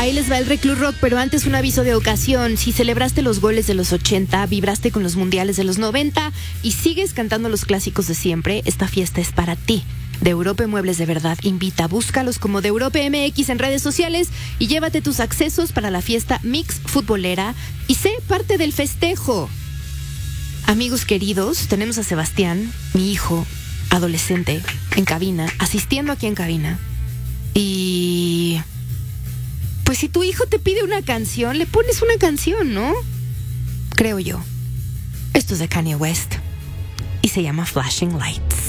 Ahí les va el Reclu Rock, pero antes un aviso de ocasión. Si celebraste los goles de los 80, vibraste con los mundiales de los 90 y sigues cantando los clásicos de siempre, esta fiesta es para ti. De Europe Muebles de Verdad invita, búscalos como de Europe MX en redes sociales y llévate tus accesos para la fiesta Mix Futbolera y sé parte del festejo. Amigos queridos, tenemos a Sebastián, mi hijo, adolescente, en cabina, asistiendo aquí en cabina. Y pues si tu hijo te pide una canción, le pones una canción, ¿no? Creo yo. Esto es de Kanye West y se llama Flashing Lights.